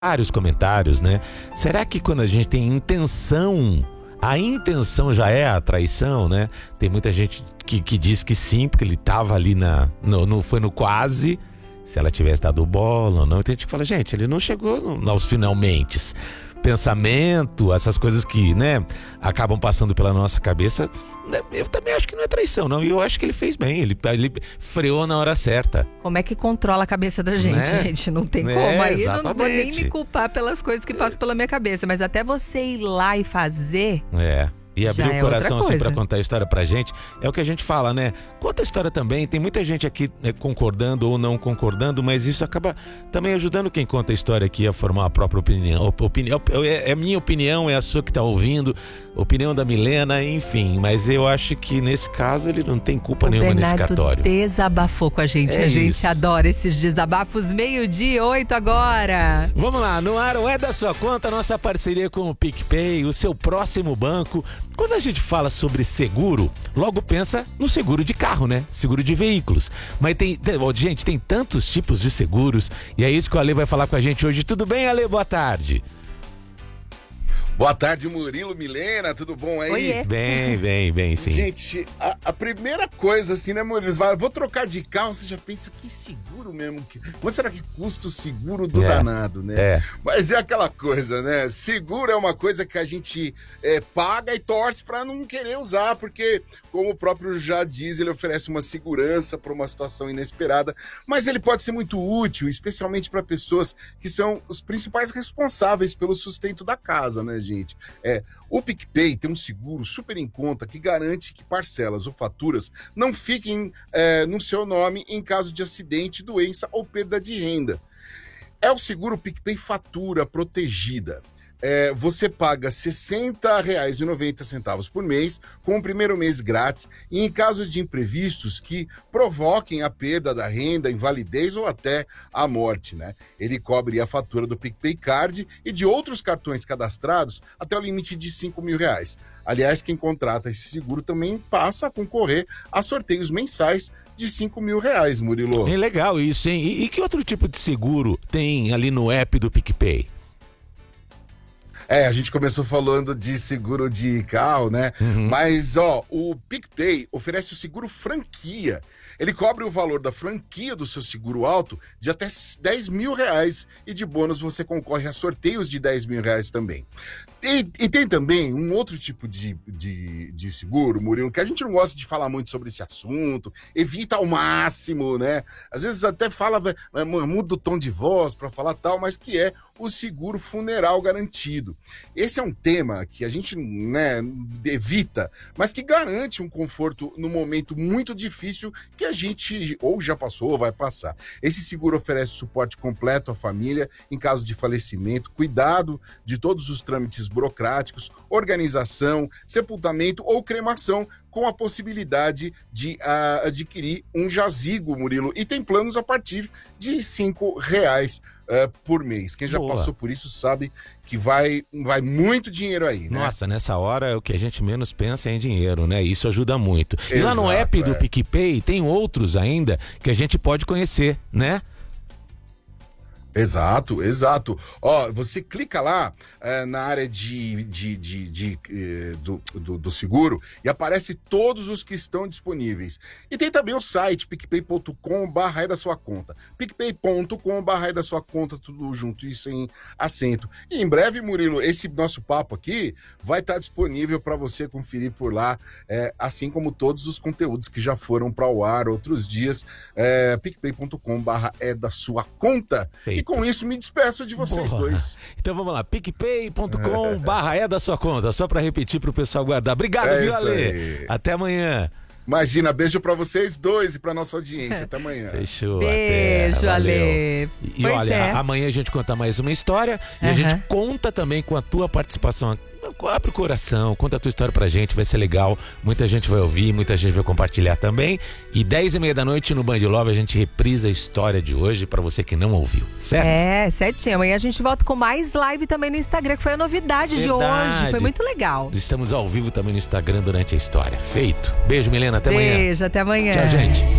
vários comentários, né? Será que quando a gente tem intenção, a intenção já é a traição, né? Tem muita gente que diz que sim, porque ele tava ali foi no quase, se ela tivesse dado bola ou não. E tem gente que fala, gente, ele não chegou aos finalmente. Pensamento, essas coisas que, né, acabam passando pela nossa cabeça, eu também acho que não é traição, não. E eu acho que ele fez bem, ele freou na hora certa. Como é que controla a cabeça da gente, Né? gente? Não tem como. Aí exatamente. não vou nem me culpar pelas coisas que passam pela minha cabeça, mas até você ir lá e fazer... E abrir já o é coração outra assim pra coisa. contar a história pra gente. É o que a gente fala, né? Conta a história também. Tem muita gente aqui concordando ou não concordando, mas isso acaba também ajudando quem conta a história aqui a formar a própria opinião. É a minha opinião, é a sua que tá ouvindo, opinião da Milena, enfim. Mas eu acho que nesse caso ele não tem culpa nenhuma nesse cartório. Desabafou com a gente. É a gente isso. adora esses desabafos. 12:08 agora. Vamos lá, no ar é da sua conta, nossa parceria com o PicPay, o seu próximo banco. Quando a gente fala sobre seguro, logo pensa no seguro de carro, né? Seguro de veículos. Mas gente, tem tantos tipos de seguros e é isso que o Ale vai falar com a gente hoje. Tudo bem, Ale? Boa tarde. Boa tarde, Murilo, Milena, tudo bom aí? Oiê. Bem, sim. Gente, a primeira coisa assim, né, Murilo? Vou trocar de carro, você já pensa que seguro mesmo. Quanto será que custa o seguro do danado, né? Mas é aquela coisa, né? Seguro é uma coisa que a gente paga e torce pra não querer usar, porque, como o próprio já diz, ele oferece uma segurança para uma situação inesperada, mas ele pode ser muito útil, especialmente para pessoas que são os principais responsáveis pelo sustento da casa, né, gente? O PicPay tem um seguro super em conta que garante que parcelas ou faturas não fiquem no seu nome em caso de acidente, doença ou perda de renda. É o seguro PicPay Fatura Protegida. Você paga R$ 60,90 por mês, com o primeiro mês grátis, e em casos de imprevistos que provoquem a perda da renda, invalidez ou até a morte, né? Ele cobre a fatura do PicPay Card e de outros cartões cadastrados até o limite de R$ 5.000. Aliás, quem contrata esse seguro também passa a concorrer a sorteios mensais de R$ 5.000, Murilo. É legal isso, hein? E que outro tipo de seguro tem ali no app do PicPay? A gente começou falando de seguro de carro, né? Mas, o PicPay oferece o seguro franquia. Ele cobre o valor da franquia do seu seguro alto de até R$ 10.000 e de bônus você concorre a sorteios de R$ 10.000 também. E tem também um outro tipo de seguro, Murilo, que a gente não gosta de falar muito sobre esse assunto, evita ao máximo, né? Às vezes até muda o tom de voz para falar tal, mas que é o seguro funeral garantido. Esse é um tema que a gente, né, evita, mas que garante um conforto no momento muito difícil que a gente ou já passou ou vai passar. Esse seguro oferece suporte completo à família em caso de falecimento, cuidado de todos os trâmites burocráticos, organização, sepultamento ou cremação, com a possibilidade de adquirir um jazigo, Murilo. E tem planos a partir de R$ 5 por mês. Quem já passou por isso sabe que vai muito dinheiro aí, né? Nossa, nessa hora o que a gente menos pensa é em dinheiro, né? Isso ajuda muito. E lá no Exato, app do PicPay tem outros ainda que a gente pode conhecer, né? Exato. Você clica lá na área do seguro e aparece todos os que estão disponíveis. E tem também o site picpay.com/é da sua conta. picpay.com/é da sua conta, tudo junto e sem acento. E em breve, Murilo, esse nosso papo aqui vai estar disponível para você conferir por lá, assim como todos os conteúdos que já foram para o ar outros dias. picpay.com/é da sua conta. Feito. E com isso me despeço de vocês dois. Então vamos lá, picpay.com/é da sua conta, só para repetir pro pessoal guardar. Obrigado, viu, isso Ale? aí. Até amanhã. Imagina, beijo pra vocês dois e pra nossa audiência. Até amanhã. Fechou. Beijo, até, valeu. Ale. E olha, amanhã a gente conta mais uma história e a gente conta também com a tua participação. Abre o coração, conta a tua história pra gente, vai ser legal. Muita gente vai ouvir, muita gente vai compartilhar também. E 10h30 da noite no Band Love a gente reprisa a história de hoje pra você que não ouviu, certo? Certinho. Amanhã a gente volta com mais live também no Instagram, que foi a novidade de hoje. Foi muito legal. Estamos ao vivo também no Instagram durante a história. Feito. Beijo, Milena. Até amanhã. Beijo, até amanhã. Tchau, gente.